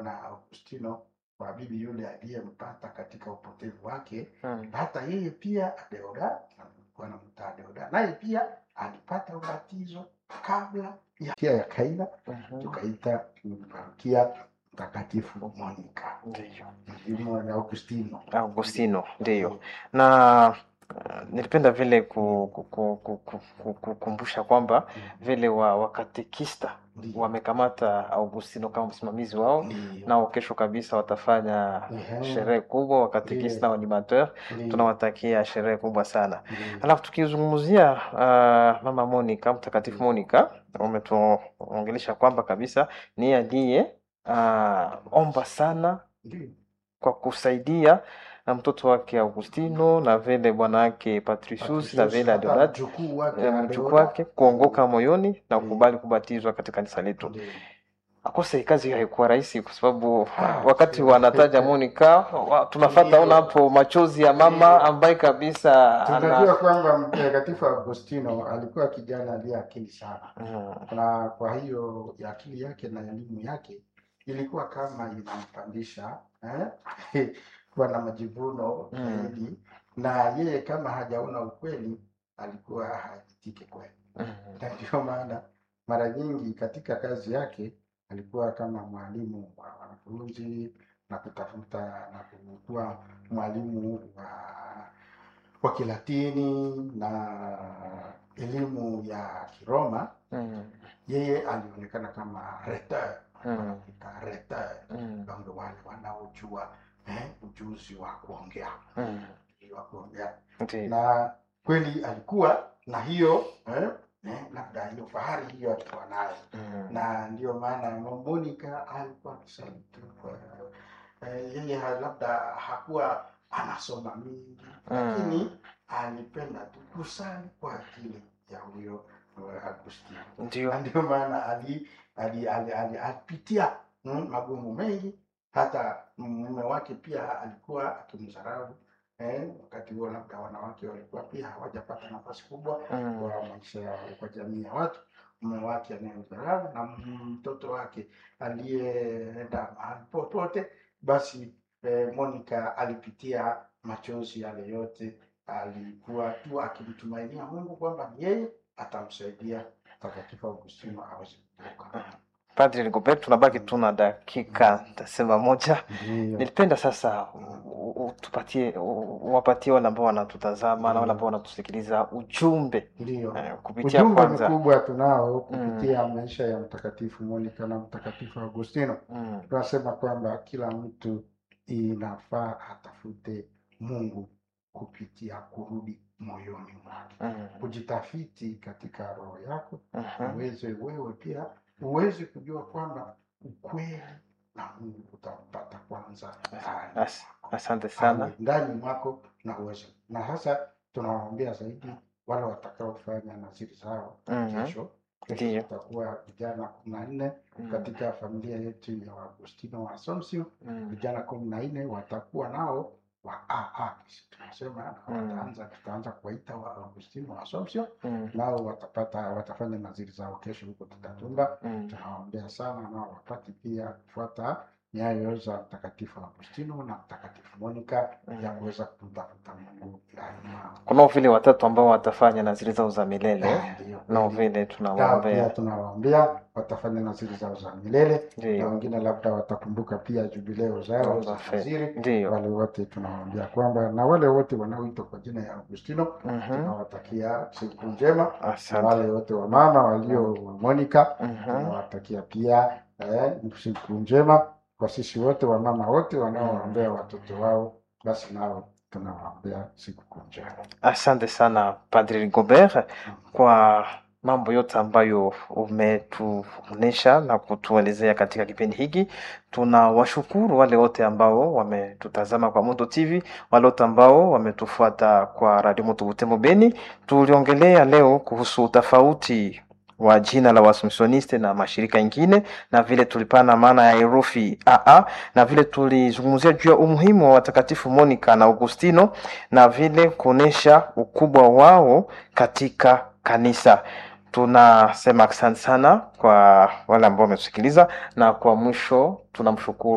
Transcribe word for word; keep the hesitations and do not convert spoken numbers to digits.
na Augustino kwa bibi yule aliyempata katika upotevu wake. Mm. Hata yeye pia Adeoda, alikuwa anamta Adeoda, naye pia alipata ubatizo kabla ya pia ya Kaina. Mhm. Tukaita parokia Mtakatifu Monica. Ndiyo. Ndimo na Augustino. Augustino, ndiyo. Na uh, nilipenda vile ku- ku- ku- ku- ku- ku- kukumbusha kwamba vile wa wakatekista Ndiyo. wamekamata Augustino kama msimamizi wao, Ndiyo. nao kesho kabisa watafanya Ehe. sherehe kubwa wakatekista Ndiyo. na animateur. Ndiyo. Tunawatakia sherehe kubwa sana. Ndiyo. Alafu tukizungumzia uh, mama Monica, mtakatifu Monica, umetuongelesha kwamba kabisa ni aliye uh, omba sana Ndiyo. kwa kusaidia na mtoto wake Augustino na vile bwana wake Patricius na vile Hata Adeodat mjukuu wake eh, mjukuu Adeoda. wake kuongoka moyoni na Ndiyo. kukubali kubatizwa katika kanisa letu. Ndiyo. Akose kazi hiyo haikuwa rahisi kwa sababu Ah, wakati sio. wanataja Monica wa- tunafata Ndiyo. ona hapo machozi ya mama Ndiyo. ambaye kabisa Tunajua ana kwamba Mtakatifu Augustino alikuwa kijana aliye akili sana, mm, na kwa hiyo ya akili yake na elimu yake ilikuwa kama inampandisha eh? kuwa na majivuno Mm. zaidi, na yeye kama hajaona ukweli alikuwa hajitike kweli, mm, na ndio maana mara nyingi katika kazi yake alikuwa kama mwalimu wa wanafunzi na kutafuta na kuwa mwalimu wa wa Kilatini na elimu ya Kiroma. mm, Yeye alionekana kama rhetor, mm, rhetor, mm, ndio wale wanaojua eh, ujuzi wa kuongea mm. wa kuongea, Ndiyo. na kweli alikuwa na hiyo eh, eh, labda hiyo fahari hiyo alikuwa nayo. Mm. Na ndio maana Monica alikuwa msaliti kwa eh, yeye ha- labda hakuwa anasoma mingi, Mm. lakini alipenda tu kusali kwa ajili ya huyo eh, Agustino. Ndiyo. Na ndio maana ali ali ali- ali- alipitia mm, magumu mengi. Hata mume wake pia alikuwa akimdharau eh, wakati huo labda wanawake walikuwa pia hawajapata nafasi kubwa Mm. kwa maisha yao, kwa jamii ya watu. Mume wake anayemdharau na mtoto wake aliyeenda mahali popote, basi eh, Monica alipitia machozi yale yote. Alikuwa tu akimtumainia Mungu kwamba yeye atamsaidia Mtakatifu Augustino aweze kutoka. Padri Rigobert, tunabaki tuna dakika tasema moja. Ndiyo. Nilipenda sasa u- u- tupatie u- wapatie wale ambao wanatutazama na wale ambao wanatusikiliza ujumbe Ndiyo. eh, kupitia Ujumbe kwanza mkubwa tunao kupitia maisha ya Mtakatifu Monica na Mtakatifu Augustino. mm, Tunasema kwamba kila mtu inafaa atafute Mungu kupitia kurudi moyoni mwake, mm, kujitafiti katika roho yako, mhm, uweze wewe pia uweze kujua kwamba ukweli na Mungu utampata kwanza ndani as- mwako. asante sana. Awe ndani mwako na uweze. Na hasa tunawaambia zaidi wale watakaofanya naziri zao Mhm. kesho. Kesho Ndiyo. tutakuwa vijana kumi na nne Mm, katika familia yetu ya Augustino wa Assumption. mm, Vijana kumi na nne watakuwa nao wa A A, sisi tunasema na Mm. wataanza tutaanza kuwaita wa Augustino wa Assumption, mm, nao watapata watafanya naziri zao kesho huko Tutatumba. mm. Tunawaombea sana nao wapate pia kufuata nyayo za Mtakatifu Augustino na Mtakatifu Monica Mm. ya kuweza kumtafuta Mungu ndani mwao. Kunao vile watatu ambao watafanya naziri zao za milele, Ndio. nao vile Nao pia tunawaombea. tunawaombea watafanya naziri zao za milele, na Ndiyo. wengine labda watakumbuka pia jubileo zao za Za naziri. Ndiyo. Wale wote tunawaambia kwamba, na wale wote wanaoitwa kwa jina ya Augustino Mhm. tunawatakia siku njema. Na Asante. wale wote wa mama walio Monica Mhm. tunawatakia pia eh, siku njema. Kwa sisi wote wa mama wote wanaowaombea watoto wao, basi nao tunawaombea siku njema. Asante sana Padri Rigobert kwa mambo yote ambayo umetuonesha na kutuelezea katika kipindi hiki. Tunawashukuru wale wote ambao wametutazama kwa Moto T V, wale wote ambao wametufuata kwa Radio Moto Butembo Beni. Tuliongelea leo kuhusu tofauti wa jina la Waassumptioniste na mashirika ingine, na vile tulipana maana ya herufi A A, na vile tulizungumzia juu ya umuhimu wa watakatifu Monica na Augustino, na vile kuonesha ukubwa wao katika kanisa. Tunasema asante sana kwa wale ambao wametusikiliza, na kwa mwisho tunamshukuru